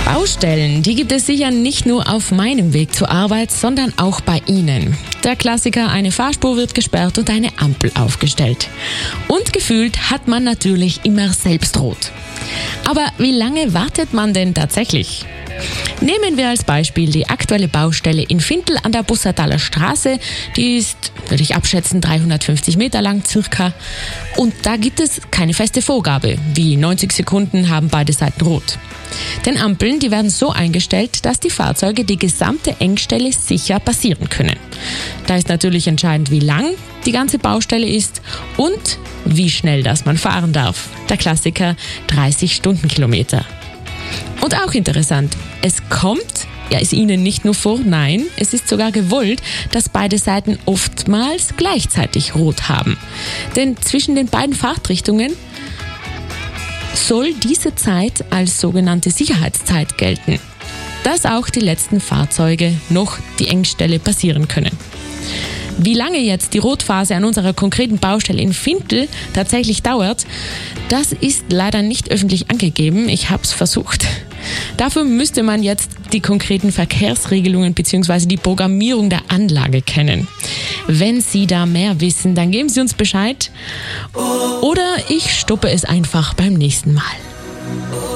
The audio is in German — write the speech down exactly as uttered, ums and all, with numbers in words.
Baustellen, die gibt es sicher nicht nur auf meinem Weg zur Arbeit, sondern auch bei Ihnen. Der Klassiker, eine Fahrspur wird gesperrt und eine Ampel aufgestellt. Und gefühlt hat man natürlich immer selbst rot. Aber wie lange wartet man denn tatsächlich? Nehmen wir als Beispiel die aktuelle Baustelle in Fintel an der Bussardaler Straße. Die ist, würde ich abschätzen, dreihundertfünfzig Meter lang circa. Und da gibt es keine feste Vorgabe. Wie neunzig Sekunden haben beide Seiten rot. Denn Ampeln, die werden so eingestellt, dass die Fahrzeuge die gesamte Engstelle sicher passieren können. Da ist natürlich entscheidend, wie lang die ganze Baustelle ist und wie schnell das man fahren darf. Der Klassiker dreißig Stundenkilometer. Und auch interessant, es kommt, ja, ist Ihnen nicht nur vor, nein, es ist sogar gewollt, dass beide Seiten oftmals gleichzeitig rot haben. Denn zwischen den beiden Fahrtrichtungen soll diese Zeit als sogenannte Sicherheitszeit gelten, dass auch die letzten Fahrzeuge noch die Engstelle passieren können. Wie lange jetzt die Rotphase an unserer konkreten Baustelle in Fintel tatsächlich dauert, das ist leider nicht öffentlich angegeben. Ich habe es versucht. Dafür müsste man jetzt die konkreten Verkehrsregelungen bzw. die Programmierung der Anlage kennen. Wenn Sie da mehr wissen, dann geben Sie uns Bescheid. Oder ich stoppe es einfach beim nächsten Mal.